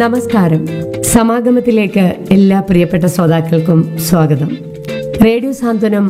നമസ്കാരം. സമാഗമത്തിലേക്ക് എല്ലാ പ്രിയപ്പെട്ട ശ്രോതാക്കൾക്കും സ്വാഗതം. റേഡിയോ സാന്ത്വനം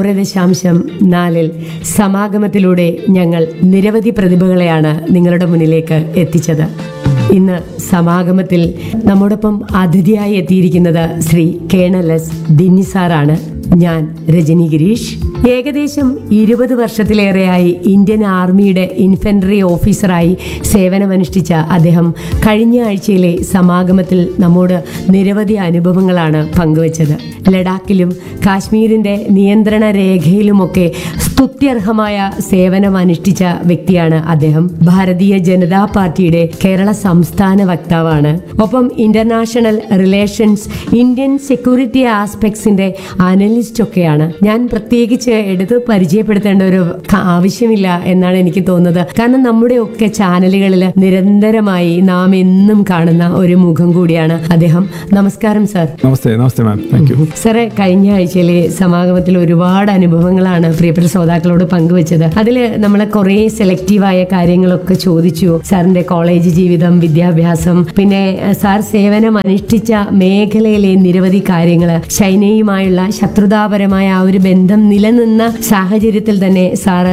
90.4 സമാഗമത്തിലൂടെ ഞങ്ങൾ നിരവധി പ്രതിഭകളെയാണ് നിങ്ങളുടെ മുന്നിലേക്ക് എത്തിച്ചത്. ഇന്ന് സമാഗമത്തിൽ നമ്മോടൊപ്പം അതിഥിയായി എത്തിയിരിക്കുന്നത് ശ്രീ കേണൽ എസ് ദിന്നി സാറാണ്. ഞാൻ രജനി ഗിരീഷ്. ഏകദേശം 20 വർഷത്തിലേറെയായി ഇന്ത്യൻ ആർമിയുടെ ഇൻഫൻട്രി ഓഫീസറായി സേവനമനുഷ്ഠിച്ച അദ്ദേഹം കഴിഞ്ഞ ആഴ്ചയിലെ സമാഗമത്തിൽ നമ്മോട് നിരവധി അനുഭവങ്ങളാണ് പങ്കുവച്ചത്. ലഡാക്കിലും കാശ്മീരിന്റെ നിയന്ത്രണ രേഖയിലുമൊക്കെ സ്തുത്യർഹമായ സേവനം അനുഷ്ഠിച്ച വ്യക്തിയാണ് അദ്ദേഹം. ഭാരതീയ ജനതാ പാർട്ടിയുടെ കേരള സംസ്ഥാന വക്താവാണ്. ഒപ്പം international relations, Indian security ആസ്പെക്ട്സിന്റെ analyst ഒക്കെയാണ്. ഞാൻ പ്രത്യേകിച്ച് എടുത്ത് പരിചയപ്പെടുത്തേണ്ട ഒരു ആവശ്യമില്ല എന്നാണ് എനിക്ക് തോന്നുന്നത്. കാരണം നമ്മുടെ ഒക്കെ ചാനലുകളിൽ നിരന്തരമായി നാം എന്നും കാണുന്ന ഒരു മുഖം കൂടിയാണ് അദ്ദേഹം. നമസ്കാരം sir. Namaste ma'am. Thank you. സാറേ, കഴിഞ്ഞ ആഴ്ചയിലെ സമാഗമത്തിൽ ഒരുപാട് അനുഭവങ്ങളാണ് പ്രിയപ്പെട്ട ശ്രോതാക്കളോട് പങ്കുവച്ചത്. അതിൽ നമ്മൾ കുറെ സെലക്റ്റീവായ കാര്യങ്ങളൊക്കെ ചോദിച്ചു. സാറിന്റെ കോളേജ് ജീവിതം, വിദ്യാഭ്യാസം, പിന്നെ സാർ സേവനം അനുഷ്ഠിച്ച മേഖലയിലെ നിരവധി കാര്യങ്ങൾ, ചൈനയുമായുള്ള ശത്രുതാപരമായ ആ ഒരു ബന്ധം നിലനിന്ന സാഹചര്യത്തിൽ തന്നെ സാറ്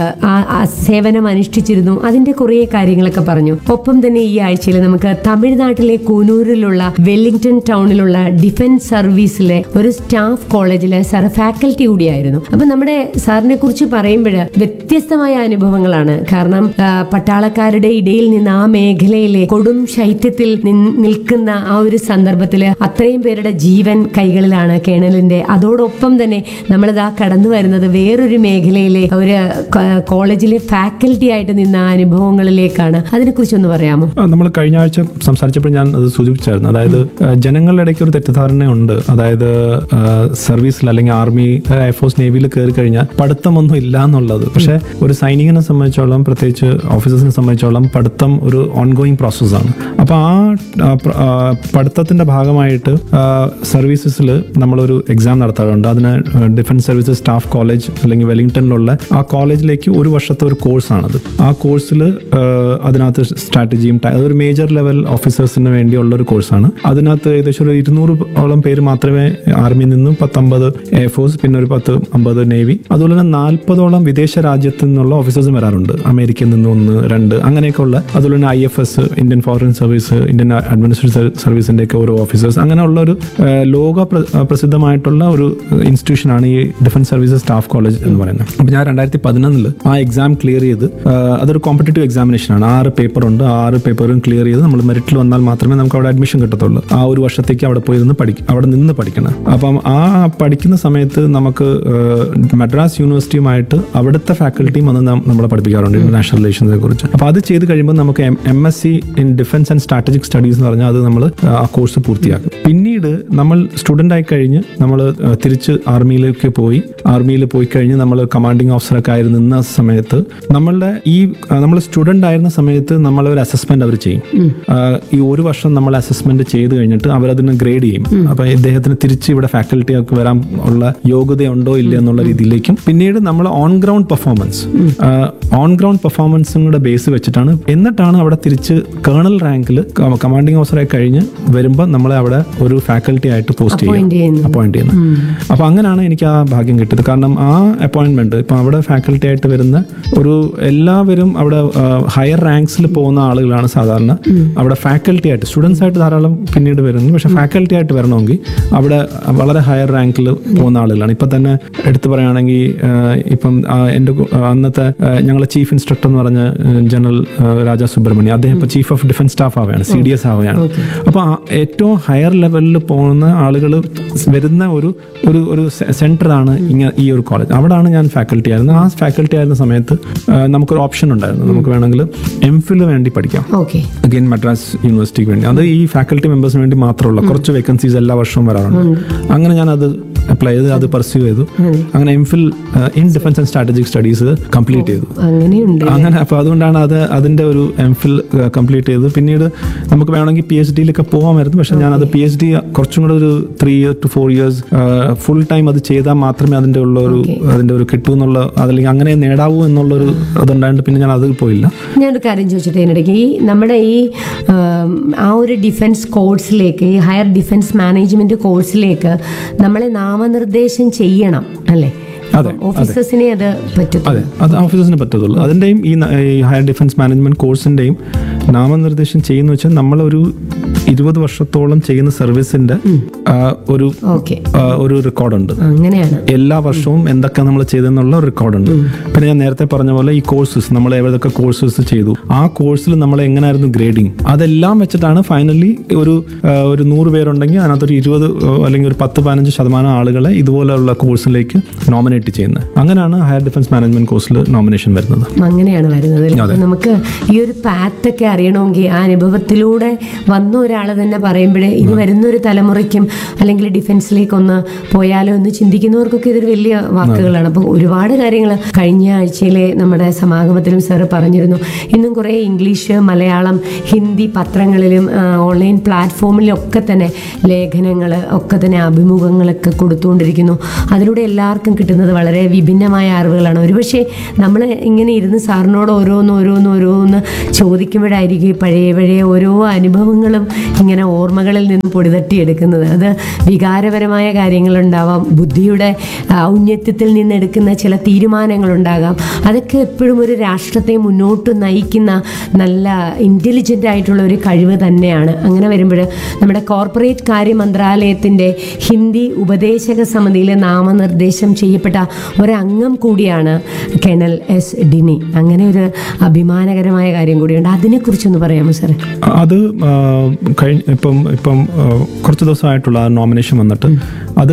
സേവനം അനുഷ്ഠിച്ചിരുന്നു. അതിന്റെ കുറെ കാര്യങ്ങളൊക്കെ പറഞ്ഞു. ഒപ്പം തന്നെ ഈ ആഴ്ചയിൽ നമുക്ക് തമിഴ്നാട്ടിലെ കൂനൂരിലുള്ള വെല്ലിംഗ്ടൺ ടൗണിലുള്ള ഡിഫൻസ് സർവീസിലെ ഒരു സ്റ്റാഫ് കോളേജിലെ സാർ ഫാക്കൽറ്റി കൂടിയായിരുന്നു. അപ്പൊ നമ്മുടെ സാറിനെ കുറിച്ച് പറയുമ്പോൾ വ്യത്യസ്തമായ അനുഭവങ്ങളാണ്. കാരണം പട്ടാളക്കാരുടെ ഇടയിൽ നിന്ന് ആ മേഖലയിലെ കൊടും ശൈത്യത്തിൽ നിൽക്കുന്ന ആ ഒരു സന്ദർഭത്തിൽ അത്രയും പേരുടെ ജീവൻ കൈകളിലാണ് കേണലിന്റെ. അതോടൊപ്പം തന്നെ നമ്മളിതാ കടന്നു വരുന്നത് വേറൊരു മേഖലയിലെ ഒരു കോളേജിലെ ഫാക്കൽറ്റി ആയിട്ട് നിന്ന അനുഭവങ്ങളിലേക്കാണ്. അതിനെക്കുറിച്ചൊന്ന് പറയാമോ? നമ്മൾ കഴിഞ്ഞ ആഴ്ച സംസാരിച്ചപ്പോൾ ഞാൻ അത് സൂചിപ്പിച്ചായിരുന്നു. അതായത് ജനങ്ങളുടെ ഇടയ്ക്ക് ഒരു തെറ്റിദ്ധാരണയുണ്ട്. അതായത് സർവീസിൽ അല്ലെങ്കിൽ ആർമി, എയർഫോഴ്സ്, നേവിയിൽ കയറി കഴിഞ്ഞാൽ പഠിത്തമൊന്നും ഇല്ല എന്നുള്ളത്. പക്ഷെ ഒരു സൈനികനെ സംബന്ധിച്ചോളം, പ്രത്യേകിച്ച് ഓഫീസേഴ്സിനെ സംബന്ധിച്ചോളം പഠിത്തം ഒരു ഓൺഗോയിങ് പ്രോസസ്സാണ്. അപ്പോൾ ആ പഠിത്തത്തിന്റെ ഭാഗമായിട്ട് സർവീസസിൽ നമ്മളൊരു എക്സാം നടത്താറുണ്ട്. അതിന് ഡിഫൻസ് സർവീസസ് സ്റ്റാഫ് കോളേജ് അല്ലെങ്കിൽ വെല്ലിംഗ്ടണിലുള്ള ആ കോളേജിലേക്ക് ഒരു വർഷത്തെ ഒരു കോഴ്സാണത്. ആ കോഴ്സിൽ അതിനകത്ത് സ്ട്രാറ്റജിയും, അതൊരു മേജർ ലെവൽ ഓഫീസേഴ്സിന് വേണ്ടിയുള്ള ഒരു കോഴ്സാണ്. അതിനകത്ത് ഏകദേശം ഒരു 200ഓളം പേര് മാത്രമേ ആർമിയിൽ നിന്നും 10-50 എയർഫോഴ്സ്, പിന്നെ ഒരു 10-50 നേവി, അതുപോലെ തന്നെ 40ഓളം വിദേശ രാജ്യത്തു നിന്നുള്ള ഓഫീസേഴ്സും വരാറുണ്ട്. അമേരിക്കയിൽ നിന്ന് 1-2 അങ്ങനെയൊക്കെ ഉള്ള, അതുപോലെ തന്നെ IFS, Indian foreign service, Indian administrative സർവീസിന്റെ ഒക്കെ ഓരോ ഓഫീസേഴ്സ്, അങ്ങനെയുള്ള ഒരു ലോക പ്രസിദ്ധമായിട്ടുള്ള ഒരു ഇൻസ്റ്റിറ്റ്യൂഷനാണ് ഈ ഡിഫൻസ് സർവീസസ് സ്റ്റാഫ് കോളേജ് എന്ന് പറയുന്നത്. അപ്പോൾ ഞാൻ 2011 ആ എക്സാം ക്ലിയർ ചെയ്ത്, അതൊരു കോമ്പറ്റേറ്റീവ് എക്സാമിനേഷൻ ആണ്. 6 പേപ്പറുണ്ട്. 6 പേപ്പറും ക്ലിയർ ചെയ്ത് നമ്മൾ മെറിറ്റിൽ വന്നാൽ മാത്രമേ നമുക്ക് അവിടെ അഡ്മിഷൻ കിട്ടത്തുള്ളൂ. ആ ഒരു വർഷത്തേക്ക് അവിടെ പോയി അവിടെ നിന്ന് പഠിക്കണം. അപ്പം ആ പഠിക്കുന്ന സമയത്ത് നമുക്ക് മദ്രാസ് യൂണിവേഴ്സിറ്റിയുമായിട്ട് അവിടുത്തെ ഫാക്കൽറ്റിയും വന്ന് നമ്മളെ പഠിപ്പിക്കാറുണ്ട് ഇന്റർനാഷണൽ റിലേഷൻസിനെ കുറിച്ച്. അപ്പോൾ അത് ചെയ്ത് കഴിയുമ്പോൾ നമുക്ക് MSc in defence and strategic studies എന്ന് പറഞ്ഞാൽ അത് നമ്മൾ ആ കോഴ്സ് പൂർത്തിയാക്കും. പിന്നീട് നമ്മൾ സ്റ്റുഡൻ്റ് ആയി കഴിഞ്ഞ് നമ്മൾ തിരിച്ച് ആർമിയിലേക്ക് ആർമിയിൽ പോയി കഴിഞ്ഞ് നമ്മൾ കമാൻഡിങ് ഓഫീസറൊക്കെ ആയി നിന്ന സമയത്ത് നമ്മൾ സ്റ്റുഡൻ്റ് ആയിരുന്ന സമയത്ത് നമ്മളൊരു അസസ്മെന്റ് അവർ ചെയ്യും. ഈ ഒരു വർഷം നമ്മൾ അസസ്മെന്റ് ചെയ്ത് കഴിഞ്ഞിട്ട് അവരതിന് ഗ്രേഡ് ചെയ്യും. അപ്പൊ ഇദ്ദേഹത്തിന് തിരിച്ച് ഇവിടെ ഫാക്കൽറ്റി ഒക്കെ വരാൻ ഉള്ള യോഗ്യതയുണ്ടോ ഇല്ല എന്നുള്ള രീതിയിലേക്കും. പിന്നീട് നമ്മൾ ഓൺ ഗ്രൗണ്ട് പെർഫോമൻസും കൂടെ ബേസ് വെച്ചിട്ടാണ് എന്നിട്ടാണ് അവിടെ തിരിച്ച് കേണൽ റാങ്കിൽ കമാൻഡിങ് ഓഫീസറായി കഴിഞ്ഞ് വരുമ്പോൾ നമ്മളെ അവിടെ ഒരു ഫാക്കൽറ്റി ആയിട്ട് പോസ്റ്റ് അപ്പോയിന്റ് ചെയ്യുന്നത്. അപ്പൊ അങ്ങനെയാണ് എനിക്ക് ആ ഭാഗ്യം കിട്ടിയത്. കാരണം ആ അപ്പോയിന്റ്മെന്റ് ഇപ്പൊ അവിടെ ഫാക്കൽറ്റി ആയിട്ട് വരുന്ന എല്ലാവരും അവിടെ ഹയർ റാങ്ക്സിൽ പോകുന്ന ആളുകളാണ് സാധാരണ. അവിടെ ഫാക്കൽറ്റി ആയിട്ട്, സ്റ്റുഡൻസ് ആയിട്ട് ധാരാളം പിന്നീട് വരുന്നു. പക്ഷെ ഫാക്കൽറ്റി ആയിട്ട് വരണമെങ്കിൽ അവിടെ വളരെ ഹയർ റാങ്കിൽ പോകുന്ന ആളുകളാണ്. ഇപ്പൊ തന്നെ എടുത്തു പറയുകയാണെങ്കിൽ ഇപ്പം എൻ്റെ അന്നത്തെ ഞങ്ങളെ ചീഫ് ഇൻസ്ട്രക്ടർ എന്ന് പറഞ്ഞ ജനറൽ രാജാ സുബ്രഹ്മണ്യം, അദ്ദേഹം ഇപ്പൊ ചീഫ് ഓഫ് ഡിഫൻസ് സ്റ്റാഫ് ആവുകയാണ്, CDS ആവുകയാണ്. അപ്പൊ ഏറ്റവും ഹയർ ലെവലിൽ പോകുന്ന ആളുകൾ വരുന്ന ഒരു സെന്ററാണ് ഈ ഒരു കോളേജ്. അവിടെയാണ് ഞാൻ ഫാക്കൽറ്റി ആയിരുന്നത്. ആ ഫാക്കൽറ്റി ആയിരുന്ന സമയത്ത് നമുക്കൊരു ഓപ്ഷൻ ഉണ്ടായിരുന്നു. നമുക്ക് വേണമെങ്കിൽ MPhil വേണ്ടി പഠിക്കാം അഗൈൻ മദ്രാസ് യൂണിവേഴ്സിറ്റിക്ക് വേണ്ടി. അത് ഈ ഫാക്കൽറ്റി മെമ്പേഴ്സിന് വേണ്ടി മാത്രമുള്ള കുറച്ച് വേക്കൻസീസ് എല്ലാ വർഷവും വരാറുണ്ട്. അങ്ങനെ ഞാൻ അത് അപ്ലൈ ചെയ്ത് അത് പെർസ്യൂ ചെയ്തു. അങ്ങനെ MPhil in defence and strategic studies complete ചെയ്തു. അങ്ങനെയുണ്ട്. അങ്ങനെ അപ്പോൾ അതുകൊണ്ടാണ് അതിൻ്റെ ഒരു എംഫിൽ കംപ്ലീറ്റ് ചെയ്തത്. പിന്നീട് നമുക്ക് വേണമെങ്കിൽ PhD-യിലൊക്കെ പോകാമായിരുന്നു. പക്ഷെ ഞാൻ അത് PhD കുറച്ചും കൂടെ ഒരു 3 to 4 years ഫുൾ ടൈം അത് ചെയ്താൽ മാത്രമേ അതിൻ്റെ ഒരു കിട്ടൂ എന്നുള്ള, അതല്ലെങ്കിൽ അങ്ങനെ നേടാവൂ എന്നുള്ളൊരു അതുണ്ടായിട്ട് പിന്നെ ഞാൻ അതിൽ പോയില്ല. ഞാനൊരു കാര്യം ചോദിച്ചിട്ട് ഇതിനിടയ്ക്ക് നമ്മുടെ ആ ഒരു ഡിഫൻസ് കോഴ്സിലേക്ക്, ഈ ഹയർ ഡിഫൻസ് മാനേജ്മെന്റ് കോഴ്സിലേക്ക് നമ്മളെ നാമനിർദ്ദേശം ചെയ്യണം അല്ലേ? ഓഫീസേഴ്സിനെ അത് പറ്റും. അതെ, അത് ഓഫീസേഴ്സിന് പറ്റത്തുള്ളൂ. അതിൻ്റെയും ഈ ഹയർ ഡിഫൻസ് മാനേജ്മെന്റ് കോഴ്സിൻ്റെയും നാമനിർദ്ദേശം ചെയ്യുന്ന വെച്ചാൽ നമ്മളൊരു 20 വർഷത്തോളം ചെയ്യുന്ന സർവീസിന്റെ ഒരു റെക്കോർഡുണ്ട്. അങ്ങനെയാണ് എല്ലാ വർഷവും എന്തൊക്കെ നമ്മൾ ചെയ്തെന്നുള്ള ഒരു റെക്കോർഡുണ്ട്. പിന്നെ ഞാൻ നേരത്തെ പറഞ്ഞ പോലെ ഈ കോഴ്സസ് നമ്മൾ ഏതൊക്കെ കോഴ്സസ് ചെയ്തു, ആ കോഴ്സിൽ നമ്മൾ എങ്ങനെയായിരുന്നു ഗ്രേഡിങ്, അതെല്ലാം വെച്ചിട്ടാണ് ഫൈനലി ഒരു 100 പേരുണ്ടെങ്കിൽ അതിനകത്തൊരു 20 അല്ലെങ്കിൽ ഒരു 10-15% ആളുകളെ ഇതുപോലെയുള്ള കോഴ്സിലേക്ക് നോമിനേറ്റ് ചെയ്യുന്നത്. അങ്ങനെയാണ് ഹയർ ഡിഫൻസ് മാനേജ്മെന്റ് കോഴ്സിൽ നോമിനേഷൻ വരുന്നത്. അങ്ങനെയാണ് വരുന്നത്. നമുക്ക് ഈ ഒരു പാത്തൊക്കെ അറിയണമെങ്കിൽ ആ അനുഭവത്തിലൂടെ വന്ന ഒരാൾ തന്നെ പറയുമ്പോഴേ ഇനി വരുന്നൊരു തലമുറയ്ക്കും അല്ലെങ്കിൽ ഡിഫൻസിലേക്കൊന്ന് പോയാലോ എന്ന് ചിന്തിക്കുന്നവർക്കൊക്കെ ഇതൊരു വലിയ വാക്കുകളാണ്. അപ്പോൾ ഒരുപാട് കാര്യങ്ങൾ കഴിഞ്ഞ ആഴ്ചയിലെ നമ്മുടെ സമാഗമത്തിലും സാറ് പറഞ്ഞിരുന്നു. ഇന്നും കുറേ ഇംഗ്ലീഷ്, മലയാളം, ഹിന്ദി പത്രങ്ങളിലും ഓൺലൈൻ പ്ലാറ്റ്ഫോമിലും ഒക്കെ തന്നെ ലേഖനങ്ങൾ, ഒക്കെ തന്നെ അഭിമുഖങ്ങളൊക്കെ കൊടുത്തുകൊണ്ടിരിക്കുന്നു. അതിലൂടെ എല്ലാവർക്കും കിട്ടുന്നത് വളരെ വിഭിന്നമായ അറിവുകളാണ്. ഒരുപക്ഷെ നമ്മൾ ഇങ്ങനെ ഇരുന്ന് സാറിനോട് ഓരോന്ന് ചോദിക്കുമ്പോഴായിരിക്കും പഴയ ഓരോ അനുഭവങ്ങളും ഇങ്ങനെ ഓർമ്മകളിൽ നിന്ന് പൊടിതട്ടിയെടുക്കുന്നത്. അത് വികാരപരമായ കാര്യങ്ങളുണ്ടാവാം, ബുദ്ധിയുടെ ഔന്നത്യത്തിൽ നിന്നെടുക്കുന്ന ചില തീരുമാനങ്ങളുണ്ടാകാം. അതൊക്കെ എപ്പോഴും ഒരു രാഷ്ട്രത്തെ മുന്നോട്ട് നയിക്കുന്ന നല്ല ഇൻ്റലിജൻ്റ് ആയിട്ടുള്ള ഒരു കഴിവ് തന്നെയാണ്. അങ്ങനെ വരുമ്പോൾ നമ്മുടെ കോർപ്പറേറ്റ് കാര്യ മന്ത്രാലയത്തിൻ്റെ ഹിന്ദി ഉപദേശക സമിതിയിൽ നാമനിർദ്ദേശം ചെയ്യപ്പെട്ട ഒരംഗം കൂടിയാണ് കേണൽ എസ് ഡിനി. അങ്ങനെ ഒരു അഭിമാനകരമായ കാര്യം കൂടിയുണ്ട്. അതിനെക്കുറിച്ചൊന്ന് പറയാമോ സാറേ? അത് ഇപ്പം കുറച്ച് ദിവസമായിട്ടുള്ള നോമിനേഷൻ വന്നിട്ട് അത്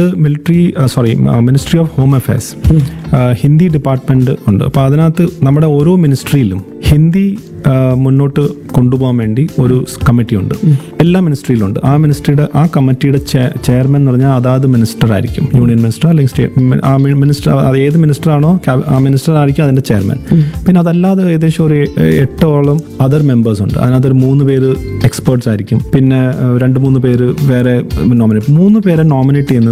ministry of home affairs Hindi department ഉണ്ട്. അപ്പോൾ അതിനകത്ത് നമ്മുടെ ഓരോ മിനിസ്ട്രിയിലും ഹിന്ദി മുന്നോട്ട് കൊണ്ടുപോകാൻ വേണ്ടി ഒരു കമ്മിറ്റി ഉണ്ട്. എല്ലാ മിനിസ്ട്രിയിലുണ്ട്. ആ കമ്മിറ്റിയുടെ ചെയർമാൻ എന്ന് പറഞ്ഞാൽ അതാത് മിനിസ്റ്റർ ആയിരിക്കും, യൂണിയൻ മിനിസ്റ്റർ അല്ലെങ്കിൽ സ്റ്റേറ്റ് ആ മിനിസ്റ്റർ, അത് ഏത് മിനിസ്റ്റർ ആണോ ആ മിനിസ്റ്റർ ആയിരിക്കും അതിന്റെ ചെയർമാൻ. പിന്നെ അതല്ലാതെ ഏകദേശം ഒരു 8ഓളം അതർ മെമ്പേഴ്സ് ഉണ്ട്. അതിനകത്ത് ഒരു 3 പേര് എക്സ്പേർട്സ് ആയിരിക്കും. പിന്നെ 2-3 പേര് വേറെ നോമിനേറ്റ്. 3 പേരെ നോമിനേറ്റ് ചെയ്യുന്നത്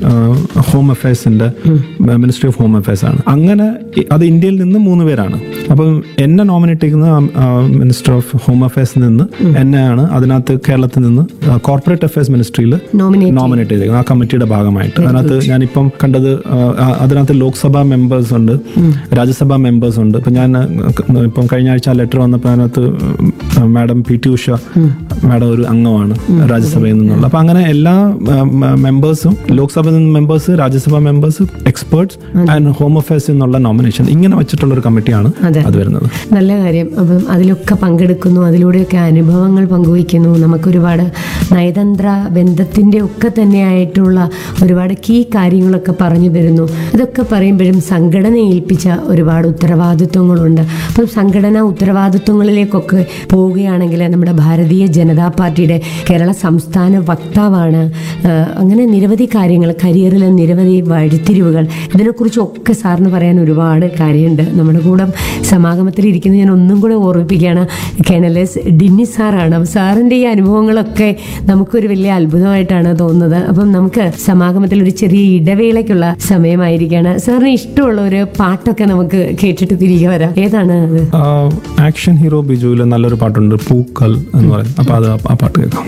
home അഫയേഴ്സിന്റെ ministry of home affairs ആണ്. അങ്ങനെ അത് ഇന്ത്യയിൽ നിന്ന് 3 പേരാണ്. അപ്പം എന്നെ നോമിനേറ്റ് ചെയ്യുന്ന മിനിസ്റ്റർ ഓഫ് ഹോം അഫയേഴ്സിൽ നിന്ന് എന്നെയാണ് അതിനകത്ത് കേരളത്തിൽ നിന്ന് കോർപ്പറേറ്റ് അഫയേഴ്സ് മിനിസ്ട്രിയിൽ നോമിനേറ്റ് ചെയ്തേക്കുന്നത്, ആ കമ്മിറ്റിയുടെ ഭാഗമായിട്ട്. അതിനകത്ത് ഞാനിപ്പം കണ്ടത് അതിനകത്ത് ലോക്സഭാ മെമ്പേഴ്സ് ഉണ്ട്, രാജ്യസഭാ മെമ്പേഴ്സ് ഉണ്ട്. ഇപ്പം ഞാൻ ഇപ്പം കഴിഞ്ഞ ആഴ്ച ലെറ്റർ വന്നപ്പോൾ അതിനകത്ത് മാഡം PT ഉഷ മാഡം ഒരു അംഗമാണ് രാജ്യസഭയിൽ നിന്നുള്ള. അപ്പം അങ്ങനെ എല്ലാ മെമ്പേഴ്സും, ലോക്സഭയിൽ നിന്ന് members, Rajya Sabha members, experts and home affairs എന്നുള്ള നോമിനേഷൻ, ഇങ്ങനെ വെച്ചിട്ടുള്ള ഒരു കമ്മിറ്റിയാണ് അത് വരുന്നത്. നല്ല കാര്യം. അപ്പം അതിലൊക്കെ പങ്കെടുക്കുന്നു, അതിലൂടെയൊക്കെ അനുഭവങ്ങൾ പങ്കുവയ്ക്കുന്നു. നമുക്കൊരുപാട് നയതന്ത്ര ബന്ധത്തിൻ്റെ ഒക്കെ തന്നെയായിട്ടുള്ള ഒരുപാട് കാര്യങ്ങളൊക്കെ പറഞ്ഞു തരുന്നു. ഇതൊക്കെ പറയുമ്പോഴും സംഘടന ഏൽപ്പിച്ച ഒരുപാട് ഉത്തരവാദിത്വങ്ങളുണ്ട്. അപ്പം സംഘടനാ ഉത്തരവാദിത്വങ്ങളിലേക്കൊക്കെ പോവുകയാണെങ്കിൽ നമ്മുടെ ഭാരതീയ ജനതാ പാർട്ടിയുടെ കേരള സംസ്ഥാന വക്താവാണ്. അങ്ങനെ നിരവധി കാര്യങ്ങൾ, കരിയറിലെ നിരവധി വഴിത്തിരിവുകൾ, ഇതിനെക്കുറിച്ചൊക്കെ സാറിന് പറയാൻ ഒരുപാട് കാര്യമുണ്ട്. നമ്മുടെ കൂടെ സമാഗമത്തിൽ ഇരിക്കുന്ന ഞാൻ ഒന്നും കൂടെ ഓർമ്മിപ്പിക്കുകയാണ്, കേണൽ എസ് ഡിന്നി സാറാണ്. അപ്പം സാറിൻ്റെ ഈ അനുഭവങ്ങളൊക്കെ നമുക്കൊരു വലിയ അത്ഭുതമായിട്ടാണ് തോന്നുന്നത്. അപ്പം നമുക്ക് സമാഗമത്തിൽ ഒരു ചെറിയ ഇടവേളയ്ക്കുള്ള സമയമായിരിക്കുകയാണ്. സാറിന് ഇഷ്ടമുള്ള ഒരു പാട്ടൊക്കെ നമുക്ക് കേട്ടിട്ട് തിരികെ വരാം. ഏതാണ് അത്? ആക്ഷൻ ഹീറോ ബിജുവിലെ നല്ലൊരു പാട്ടുണ്ട്, പൂക്കൾ എന്ന് പറയും. അപ്പോൾ അത് ആ പാട്ട് കേൾക്കാം.